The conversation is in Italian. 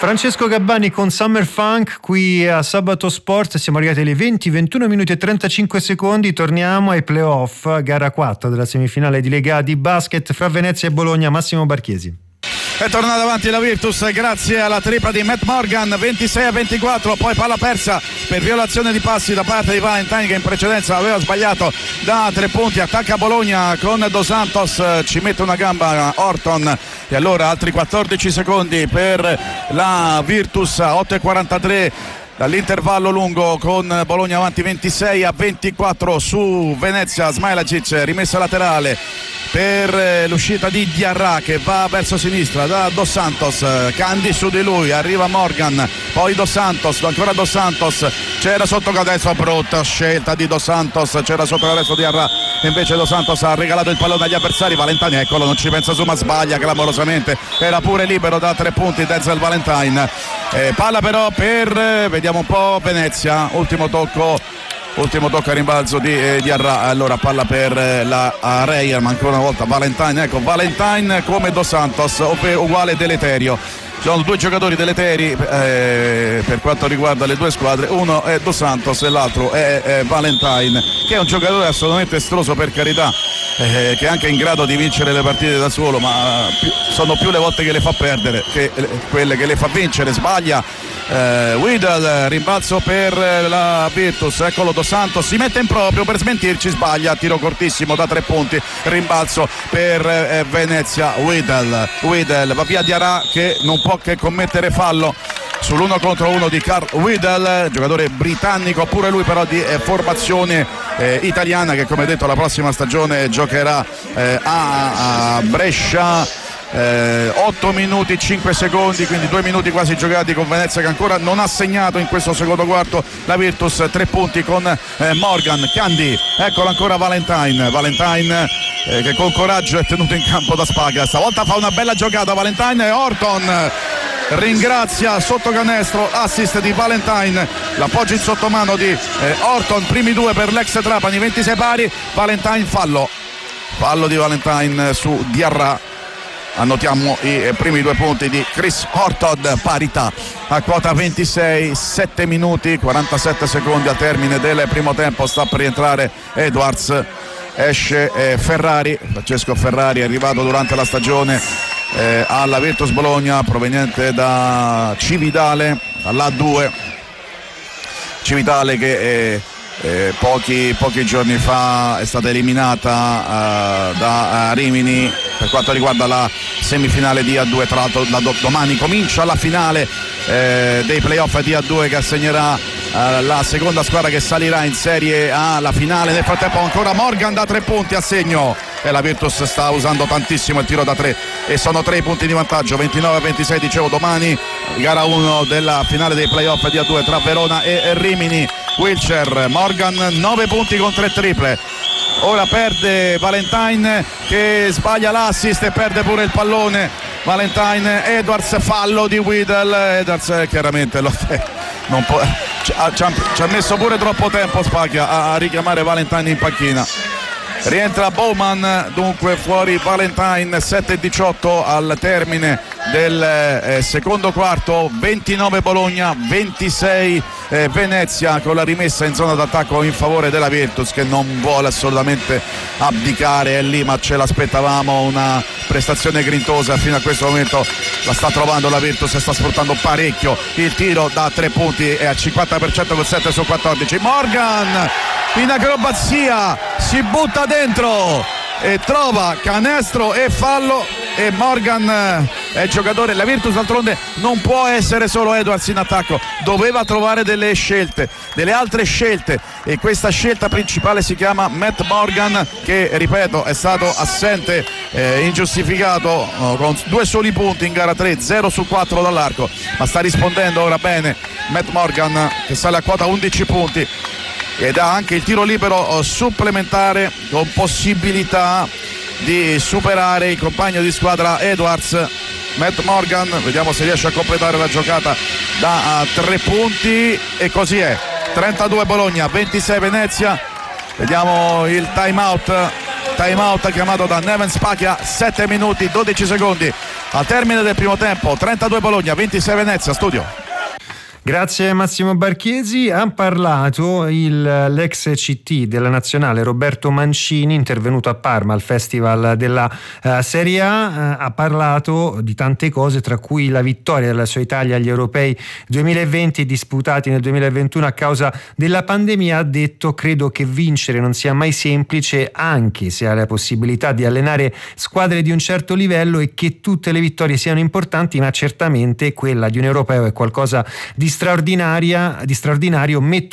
Francesco Gabbani con Summer Funk qui a Sabato Sport. Siamo arrivati alle 21 minuti e 35 secondi. Torniamo ai playoff, gara 4 della semifinale di Lega di basket fra Venezia e Bologna. Massimo Barchiesi. È tornata avanti la Virtus grazie alla tripla di Matt Morgan, 26-24, poi palla persa per violazione di passi da parte di Valentine, che in precedenza aveva sbagliato da 3 punti. Attacca Bologna con Dos Santos, ci mette una gamba Orton e allora altri 14 secondi per la Virtus, 8:43 dall'intervallo lungo, con Bologna avanti 26-24 su Venezia. Smailagic, rimessa laterale per l'uscita di Diarra che va verso sinistra da Dos Santos, Candy su di lui, arriva Morgan, poi Dos Santos, ancora Dos Santos, c'era sotto canestro, brutta scelta di Dos Santos, c'era sotto canestro Diarra, invece Dos Santos ha regalato il pallone agli avversari. Valentine, eccolo, non ci pensa su ma sbaglia clamorosamente, era pure libero da 3 punti Denzel Valentine. Palla però per, vediamo un po', Venezia, ultimo tocco a rimbalzo di Arra. Allora palla per la Reyer, ma ancora una volta Valentine, ecco Valentine come Dos Santos, uguale deleterio. Ci sono 2 giocatori deleteri per quanto riguarda le 2 squadre, uno è Dos Santos e l'altro è Valentine, che è un giocatore assolutamente estroso, per carità, che è anche in grado di vincere le partite da solo, ma sono più le volte che le fa perdere che quelle che le fa vincere. Sbaglia Widal, rimbalzo per la Virtus, eccolo Dos Santos, si mette in proprio per smentirci, sbaglia, tiro cortissimo da 3 punti, rimbalzo per Venezia. Widal va via Diarra, che non può che commettere fallo sull'1 contro 1 di Carl Widal, giocatore britannico pure lui, però di formazione italiana, che come detto la prossima stagione giocherà a Brescia. 8 minuti 5 secondi, quindi 2 minuti quasi giocati, con Venezia che ancora non ha segnato in questo secondo quarto. La Virtus 3 punti con Morgan, Candy, eccolo ancora Valentine che con coraggio è tenuto in campo da Spaga, stavolta fa una bella giocata Valentine e Orton ringrazia sotto canestro, assist di Valentine, l'appoggio in sottomano di Orton, primi 2 per l'ex Trapani, 26 pari. Valentine, fallo di Valentine su Diarra. Annotiamo i primi 2 punti di Chris Orton, parità a quota 26, 7 minuti 47 secondi al termine del primo tempo. Sta per rientrare Edwards, esce Francesco Ferrari, è arrivato durante la stagione alla Virtus Bologna, proveniente da Cividale, dall'A2 Cividale, che pochi giorni fa è stata eliminata da Rimini per quanto riguarda la semifinale di A2. Tra l'altro domani comincia la finale dei playoff di A2, che assegnerà la seconda squadra che salirà in Serie A. La finale, nel frattempo ancora Morgan da 3 punti a segno, e la Virtus sta usando tantissimo il tiro da 3 e sono 3 punti di vantaggio, 29-26. Dicevo, domani gara 1 della finale dei playoff di A2 tra Verona e Rimini. Wilcher, Morgan 9 punti con 3 triple. Ora perde Valentine, che sbaglia l'assist e perde pure il pallone. Valentine, Edwards, fallo di Widal. Edwards chiaramente non può, ci ha messo pure troppo tempo Spagna a richiamare Valentine in panchina. Rientra Bowman, dunque fuori Valentine. 7-18 al termine del secondo quarto, 29 Bologna, 26 Venezia, con la rimessa in zona d'attacco in favore della Virtus, che non vuole assolutamente abdicare, è lì, ma ce l'aspettavamo una prestazione grintosa. Fino a questo momento la sta trovando la Virtus e sta sfruttando parecchio il tiro da 3 punti, è al 50% con 7 su 14. Morgan in acrobazia si butta dentro e trova canestro e fallo, e Morgan è il giocatore. La Virtus d'altronde non può essere solo Edwards in attacco, doveva trovare delle altre scelte, e questa scelta principale si chiama Matt Morgan, che ripeto è stato assente ingiustificato con 2 soli punti in gara 3, 0 su 4 dall'arco, ma sta rispondendo ora bene Matt Morgan, che sale a quota 11 punti ed ha anche il tiro libero supplementare, con possibilità di superare il compagno di squadra Edwards. Matt Morgan, vediamo se riesce a completare la giocata da 3 punti, e così è. 32 Bologna, 26 Venezia. Vediamo il time out chiamato da Neven Spacchia, 7 minuti 12 secondi al termine del primo tempo. 32 Bologna, 26 Venezia. Studio. Grazie Massimo Barchiesi. Ha parlato l'ex CT della nazionale Roberto Mancini, intervenuto a Parma al Festival della Serie A. Ha parlato di tante cose, tra cui la vittoria della sua Italia agli Europei 2020 disputati nel 2021 a causa della pandemia. Ha detto: credo che vincere non sia mai semplice, anche se ha la possibilità di allenare squadre di un certo livello, e che tutte le vittorie siano importanti, ma certamente quella di un europeo è qualcosa di straordinario. Metto